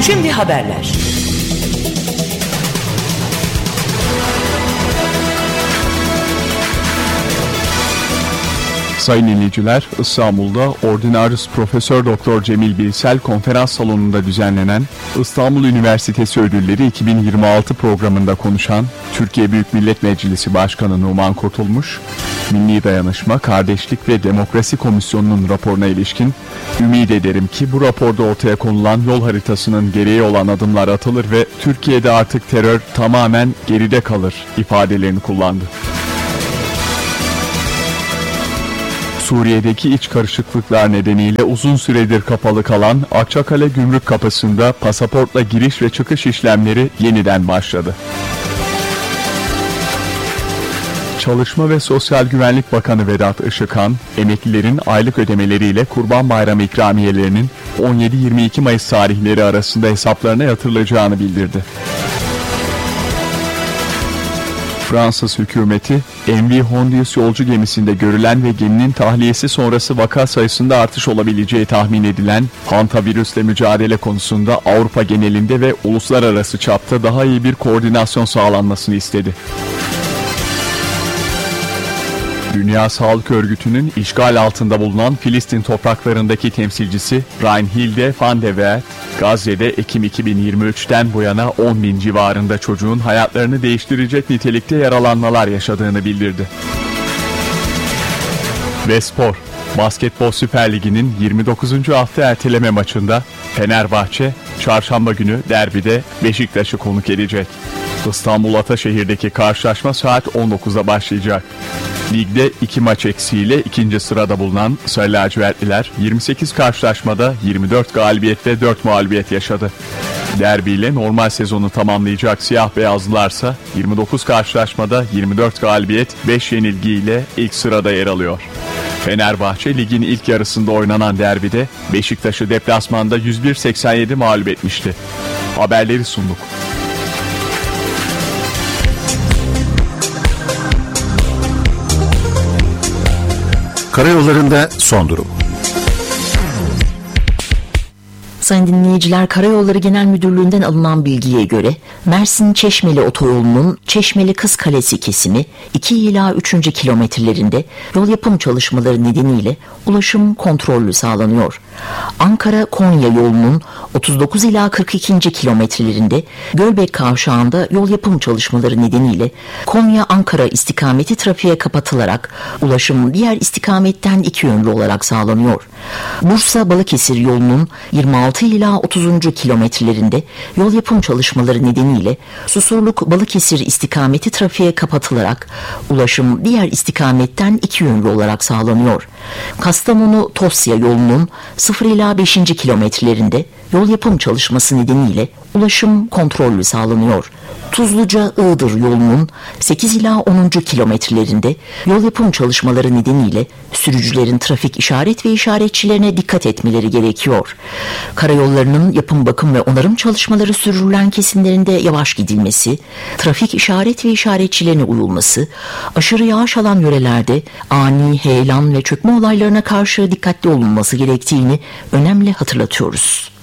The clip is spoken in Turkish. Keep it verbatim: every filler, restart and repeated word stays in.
Şimdi haberler. Sayın dinleyiciler, İstanbul'da Ordinarius Profesör Doktor Cemil Birsel Konferans Salonu'nda düzenlenen İstanbul Üniversitesi Ödülleri iki bin yirmi altı programında konuşan Türkiye Büyük Millet Meclisi Başkanı Numan Kurtulmuş, Milli Dayanışma, Kardeşlik ve Demokrasi Komisyonu'nun raporuna ilişkin "Ümit ederim ki bu raporda ortaya konulan yol haritasının gereği olan adımlar atılır ve Türkiye'de artık terör tamamen geride kalır" ifadelerini kullandı. Suriye'deki iç karışıklıklar nedeniyle uzun süredir kapalı kalan Akçakale Gümrük Kapısı'nda pasaportla giriş ve çıkış işlemleri yeniden başladı. Çalışma ve Sosyal Güvenlik Bakanı Vedat Işıkhan, emeklilerin aylık ödemeleriyle Kurban Bayramı ikramiyelerinin on yedi yirmi iki Mayıs tarihleri arasında hesaplarına yatırılacağını bildirdi. Fransız hükümeti, M V Hondius yolcu gemisinde görülen ve geminin tahliyesi sonrası vaka sayısında artış olabileceği tahmin edilen hantavirüsle mücadele konusunda Avrupa genelinde ve uluslararası çapta daha iyi bir koordinasyon sağlanmasını istedi. Dünya Sağlık Örgütü'nün işgal altında bulunan Filistin topraklarındaki temsilcisi Reinhilde van der Wert, Gazze'de Ekim iki bin yirmi üçten bu yana on bin civarında çocuğun hayatlarını değiştirecek nitelikte yaralanmalar yaşadığını bildirdi. Ve spor. Basketbol Süper Ligi'nin yirmi dokuzuncu hafta erteleme maçında Fenerbahçe, çarşamba günü derbide Beşiktaş'ı konuk edecek. İstanbul Ataşehir'deki karşılaşma saat on dokuzda başlayacak. Ligde iki maç eksiğiyle ikinci sırada bulunan Sarı Lacivertliler yirmi sekiz karşılaşmada yirmi dört galibiyet ve dört mağlubiyet yaşadı. Derbiyle normal sezonu tamamlayacak Siyah Beyazlılarsa yirmi dokuz karşılaşmada yirmi dört galibiyet, beş yenilgiyle ilk sırada yer alıyor. Fenerbahçe ligin ilk yarısında oynanan derbide Beşiktaş'ı deplasmanda yüz bir seksen yedi mağlup etmişti. Haberleri sunduk. Karayollarında son durum. Sayın dinleyiciler, Karayolları Genel Müdürlüğü'nden alınan bilgiye göre Mersin Çeşmeli otoyolunun Çeşmeli Kızkalesi kesimi iki ila üçüncü kilometrelerinde yol yapım çalışmaları nedeniyle ulaşım kontrollü sağlanıyor. Ankara-Konya yolunun otuz dokuz ila kırk ikinci kilometrelerinde Gölbek Kavşağı'nda yol yapım çalışmaları nedeniyle Konya-Ankara istikameti trafiğe kapatılarak ulaşım diğer istikametten iki yönlü olarak sağlanıyor. Bursa-Balıkesir yolunun yirmi altı ila otuzuncu kilometrelerinde yol yapım çalışmaları nedeniyle Susurluk-Balıkesir istikameti trafiğe kapatılarak ulaşım diğer istikametten iki yönlü olarak sağlanıyor. Kastamonu-Tosya yolunun sıfır ila beşinci kilometrelerinde yol yapım çalışması nedeniyle ulaşım kontrollü sağlanıyor. Tuzluca-Iğdır yolunun sekiz ila onuncu kilometrelerinde yol yapım çalışmaları nedeniyle sürücülerin trafik işaret ve işaretçilerine dikkat etmeleri gerekiyor. Karayollarının yapım, bakım ve onarım çalışmaları sürdürülen kesimlerinde yavaş gidilmesi, trafik işaret ve işaretçilerine uyulması, aşırı yağış alan yörelerde ani heyelan ve çökme olaylarına karşı dikkatli olunması gerektiğini önemli hatırlatıyoruz.